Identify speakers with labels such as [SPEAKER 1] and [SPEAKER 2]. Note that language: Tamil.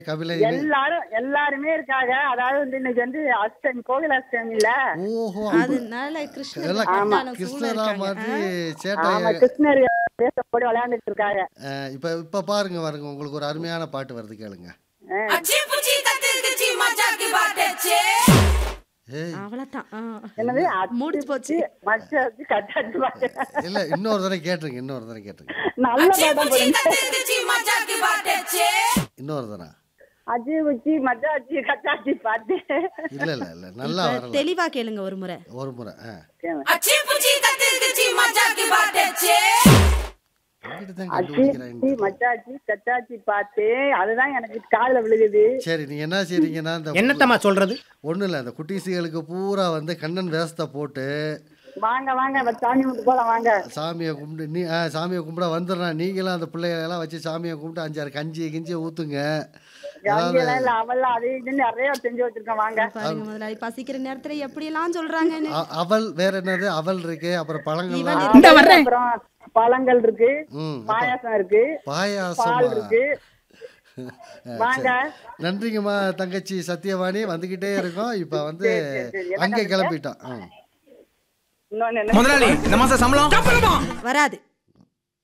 [SPEAKER 1] கபிலை
[SPEAKER 2] எல்லாருமே இருக்காங்க. அதாவது வந்து இன்னைக்கு வந்து அஷ்டமி, கோவில் அஷ்டமில.
[SPEAKER 1] ஓஹோ!
[SPEAKER 3] அதனால கிருஷ்ணர்
[SPEAKER 1] எல்லாம்
[SPEAKER 3] கட்டான சூழ
[SPEAKER 1] கிருஷ்ணரா
[SPEAKER 3] இருக்காங்க.
[SPEAKER 1] மாதிரி
[SPEAKER 2] ஆமா,
[SPEAKER 1] சேட்டை.
[SPEAKER 2] கிருஷ்ணர் போட்டு விளையாண்டுட்டு இருக்காங்க.
[SPEAKER 1] இப்ப பாருங்க பாருங்க, உங்களுக்கு ஒரு அருமையான பாட்டு வருது கேளுங்க. ஏய்
[SPEAKER 3] அவ்வளவுதான்.
[SPEAKER 2] என்னது
[SPEAKER 3] முடிச்சு போச்சு.
[SPEAKER 2] மச்சாச்சு கட்டாச்சு பாட்டு.
[SPEAKER 1] இல்ல, இன்னொரு தடவை கேட்டுருங்க,
[SPEAKER 2] நல்ல பாடம்
[SPEAKER 1] இன்னொரு தடவை.
[SPEAKER 2] அஜி உச்சி மச்சாச்சி கட்டாச்சி பாட்டு.
[SPEAKER 1] இல்ல நல்லா
[SPEAKER 3] இப்ப
[SPEAKER 1] வரல.
[SPEAKER 3] தெளிவா கேளுங்க ஒரு முறை.
[SPEAKER 1] ஒரு முறை என்கிட்ட தான்
[SPEAKER 2] அஜி
[SPEAKER 1] கண்டுபிடிக்கிறாங்க.
[SPEAKER 2] மச்சாச்சி கட்டாச்சி பாட்டு. அதுதான் எனக்கு காதுல விழுகுது.
[SPEAKER 1] சரி, நீங்க என்ன செய்றீங்கன்னா, இந்த
[SPEAKER 4] என்னத்தம்மா சொல்றது?
[SPEAKER 1] ஒண்ணும் இல்ல, அந்த குட்டீஸுகளுக்கு பூரா வந்து கண்ணன் வேஷத்தை போட்டு
[SPEAKER 2] வாங்க வாங்க சாமி கும்பிட்டு போலாம் வாங்க.
[SPEAKER 1] சாமியை கும்பிட்டு சாமியை கும்பிட வந்துடுறான். நீங்களும் அந்த பிள்ளைகளெல்லாம் வச்சு சாமியை கும்பிட்டு 5-6 கஞ்சி ஊத்துங்க.
[SPEAKER 2] கஞ்சியெல்லாம் இல்ல, அவெல்லாம் அது இதுன்னு நிறைய செஞ்சு வச்சிருக்கோம். வாங்க
[SPEAKER 3] பாருங்க முதலாளி பசிக்கிற நேரத்துல எப்படி எல்லாம் சொல்றாங்கன்னு.
[SPEAKER 1] அவல் வேற என்னது, அவல் இருக்கு, அப்புறம் பழங்கள்
[SPEAKER 2] அப்புறம் பழங்கள் இருக்கு, பாயாசம் இருக்கு, பால்
[SPEAKER 1] பாயாசம்
[SPEAKER 2] இருக்கு. வாங்க.
[SPEAKER 1] நன்றிங்கம்மா தங்கச்சி சத்யவாணி, வந்துகிட்டே இருக்கோம். இப்ப வந்து அங்க கிளம்பிட்டோம்.
[SPEAKER 2] இன்னொன்னு என்ன?
[SPEAKER 4] முதலாளி இந்த மாசம் சம்பளம்
[SPEAKER 3] வராது.